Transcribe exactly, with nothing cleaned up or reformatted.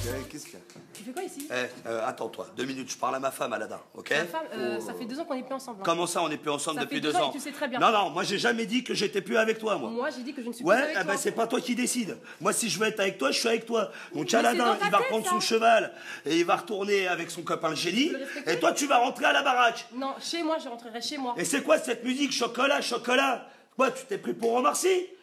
Qu'est-ce qu'il y a? Tu fais quoi ici? Eh, euh, attends-toi, deux minutes, je parle à ma femme, Aladin, ok? Ta femme, euh, oh. ça fait deux ans qu'on n'est plus ensemble. Hein. Comment ça, on n'est plus ensemble ça depuis fait deux, deux ans, ans et tu sais très bien. Non, non, moi j'ai jamais dit que j'étais plus avec toi, moi. Moi j'ai dit que je ne suis ouais, plus avec eh toi. ben, c'est pas toi qui décide. Moi, si je veux être avec toi, je suis avec toi. Donc Aladin, dans ta il va tête, reprendre ça. son cheval et il va retourner avec son copain le génie. Et toi, tu vas rentrer à la baraque. Non, chez moi, je rentrerai chez moi. Et c'est quoi cette musique? Chocolat, chocolat? Quoi, tu t'es pris pour Omar Sy?